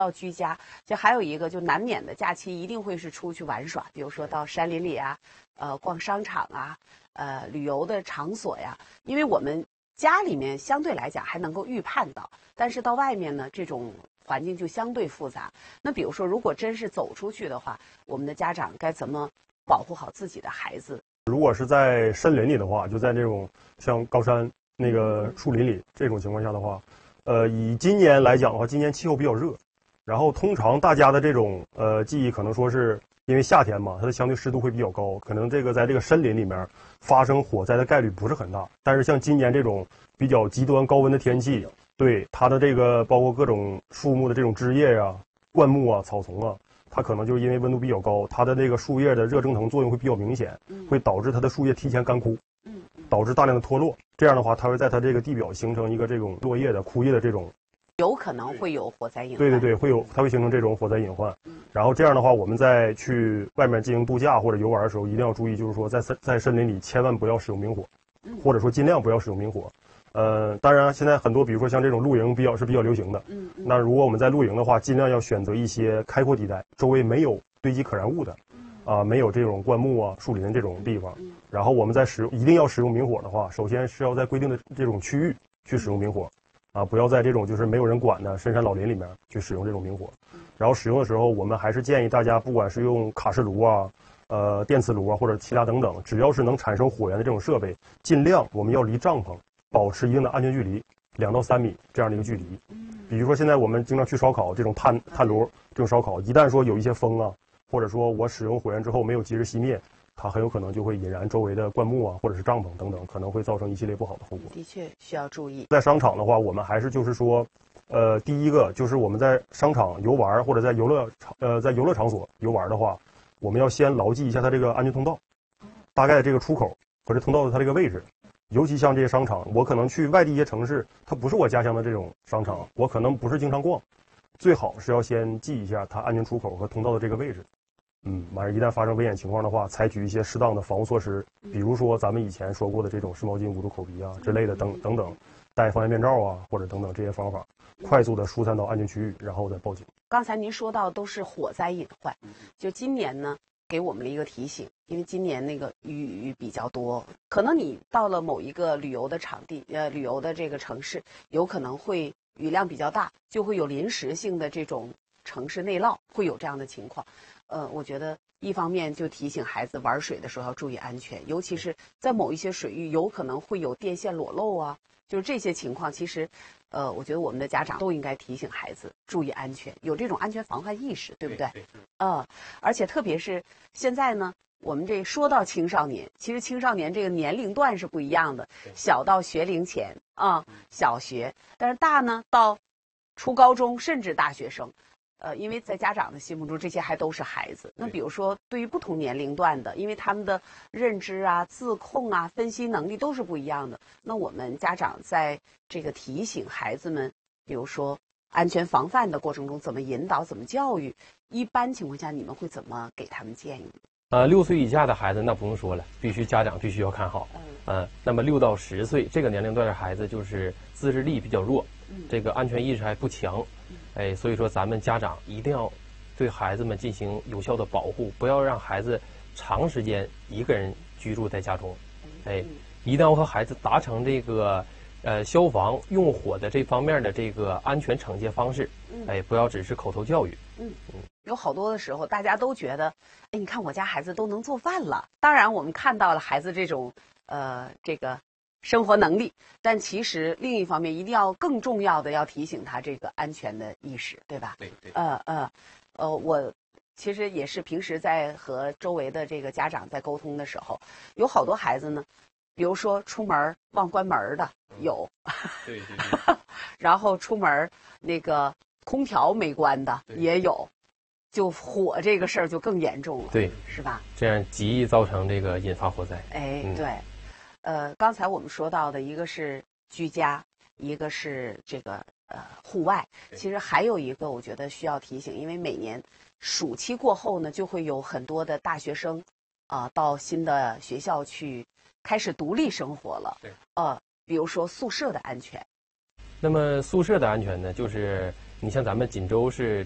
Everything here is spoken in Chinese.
到居家，就还有一个就难免的假期一定会是出去玩耍，比如说到山林里啊，逛商场啊，旅游的场所呀，因为我们家里面相对来讲还能够预判到，但是到外面呢，这种环境就相对复杂。那比如说，如果真是走出去的话，我们的家长该怎么保护好自己的孩子？ 如果是在森林里的话，就在这种像高山那个树林里这种情况下的话，以今年来讲的话，今年气候比较热，然后通常大家的这种记忆可能说是因为夏天嘛，它的相对湿度会比较高，可能这个在这个森林里面发生火灾的概率不是很大。但是像今年这种比较极端高温的天气，对它的这个包括各种树木的这种枝叶呀、灌木啊、草丛啊，它可能就是因为温度比较高，它的这个树叶的热蒸腾作用会比较明显，会导致它的树叶提前干枯，导致大量的脱落。这样的话，它会在它这个地表形成一个这种落叶的枯叶的这种， 有可能会有火灾隐患。 对，它会形成这种火灾隐患。然后这样的话，我们在去外面进行度假或者游玩的时候，一定要注意，就是说在森林里千万不要使用明火，或者说尽量不要使用明火。当然现在很多比如说像这种露营比较流行的，那如果我们在露营的话，尽量要选择一些开阔地带，周围没有堆积可燃物的，没有这种灌木啊、树林这种地方。然后我们在一定要使用明火的话，首先是要在规定的这种区域去使用明火，不要在这种就是没有人管的深山老林里面去使用这种明火。然后使用的时候，我们还是建议大家，不管是用卡式炉啊、电磁炉啊或者其他等等，只要是能产生火源的这种设备，尽量我们要离帐篷保持一定的安全距离，2到3米这样的一个距离。比如说现在我们经常去烧烤，这种炭炉这种烧烤，一旦说有一些风啊，或者说我使用火源之后没有及时熄灭，它很有可能就会引燃周围的灌木啊，或者是帐篷等等，可能会造成一系列不好的后果。 的确需要注意。 在商场的话，我们还是就是说，第一个就是我们在商场游玩或者在游乐场所游玩的话，我们要先牢记一下它这个安全通道，大概这个出口和这通道的它这个位置。尤其像这些商场，我可能去外地一些城市，它不是我家乡的这种商场，我可能不是经常逛，最好是要先记一下它安全出口和通道的这个位置。完事一旦发生危险情况的话，采取一些适当的防护措施，比如说咱们以前说过的这种湿毛巾捂住口鼻啊之类的等等，戴防烟面罩啊或者等等这些方法，快速的疏散到安全区域，然后再报警。 刚才您说到都是火灾隐患，就今年呢给我们了一个提醒，因为今年那个雨比较多，可能你到了某一个旅游的场地，旅游的这个城市，有可能会雨量比较大，就会有临时性的这种城市内涝，会有这样的情况。我觉得一方面就提醒孩子玩水的时候要注意安全，尤其是在某一些水域有可能会有电线裸露啊，就是这些情况，其实我觉得我们的家长都应该提醒孩子注意安全，有这种安全防范意识，对不对？而且特别是现在呢，我们这说到青少年，其实青少年这个年龄段是不一样的，小到学龄前小学，但是大呢到初高中甚至大学生。因为在家长的心目中，这些还都是孩子。那比如说，对于不同年龄段的，因为他们的认知啊、自控啊、分析能力都是不一样的。那我们家长在这个提醒孩子们，比如说安全防范的过程中，怎么引导、怎么教育，一般情况下你们会怎么给他们建议 ？6岁以下的孩子那不用说了，家长必须要看好。那么6到10岁这个年龄段的孩子，就是自制力比较弱，这个安全意识还不强。所以说咱们家长一定要对孩子们进行有效的保护，不要让孩子长时间一个人居住在家中。一定要和孩子达成这个消防用火的这方面的这个安全惩戒方式。不要只是口头教育。 有好多的时候大家都觉得，你看我家孩子都能做饭了。当然我们看到了孩子这种这个生活能力，但其实另一方面一定要更重要的要提醒他这个安全的意识，对吧？ 对。 我其实也是平时在和周围的这个家长在沟通的时候，有好多孩子呢，比如说出门忘关门的有， 对。 然后出门那个空调没关的也有，就火这个事儿就更严重了， 对， 是吧？ 这样极易造成这个引发火灾。 对。刚才我们说到的一个是居家，一个是这个户外，其实还有一个我觉得需要提醒，因为每年暑期过后呢，就会有很多的大学生到新的学校去开始独立生活了。比如说宿舍的安全。 那么宿舍的安全呢，就是你像咱们锦州市